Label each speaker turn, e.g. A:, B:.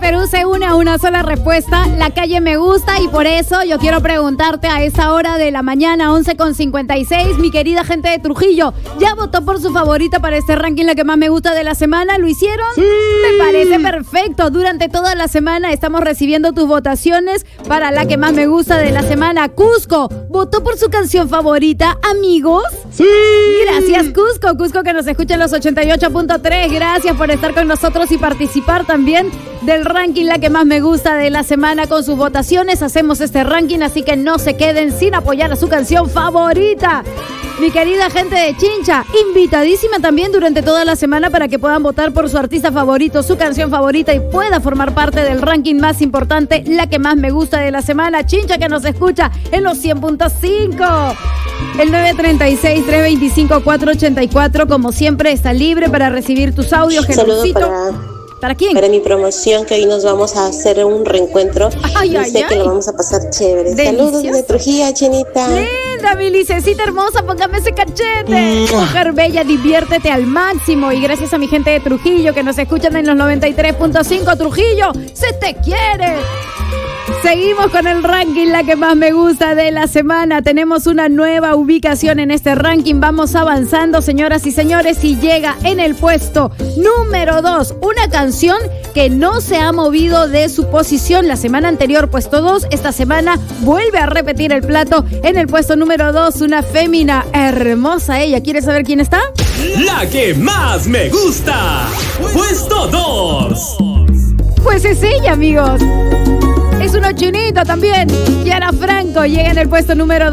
A: Perú se une a una sola respuesta. La calle me gusta y por eso yo quiero preguntarte a esa hora de la mañana, 11:56, mi querida gente de Trujillo, ¿ya votó por su favorita para este ranking, la que más me gusta de la semana? ¿Lo hicieron?
B: Sí.
A: Me parece perfecto. Durante toda la semana estamos recibiendo tus votaciones para la que más me gusta de la semana. Cusco, ¿votó por su canción favorita, amigos?
B: Sí.
A: Gracias, Cusco. Cusco, que nos escucha en los 88.3. Gracias por estar con nosotros y participar también del ranking, la que más me gusta de la semana. Con sus votaciones hacemos este ranking, así que no se queden sin apoyar a su canción favorita. Mi querida gente de Chincha, invitadísima también durante toda la semana para que puedan votar por su artista favorito, su canción favorita y pueda formar parte del ranking más importante, la que más me gusta de la semana. Chincha, que nos escucha en los 100.5. El 936-325-484, como siempre, está libre para recibir tus audios.
C: Saludos
A: ¿Para quién?
C: Para mi promoción, que hoy nos vamos a hacer un reencuentro. Sé que lo vamos a pasar chévere.
A: Delicioso.
C: Saludos de Trujillo, Chenita.
A: Linda, mi licecita hermosa, póngame ese cachete. Mujer bella, diviértete al máximo. Y gracias a mi gente de Trujillo, que nos escuchan en los 93.5. Trujillo, se te quiere. Seguimos con el ranking, la que más me gusta de la semana. Tenemos una nueva ubicación en este ranking. Vamos avanzando, señoras y señores, y llega en el puesto número 2 una canción que no se ha movido de su posición. La semana anterior, puesto 2. Esta semana vuelve a repetir el plato en el puesto número 2. Una fémina hermosa ella. ¿Quieres saber quién está?
D: La que más me gusta. Puesto 2.
A: Pues es ella, amigos. Es una chinita también. Kiara Franco llega en el puesto número 2.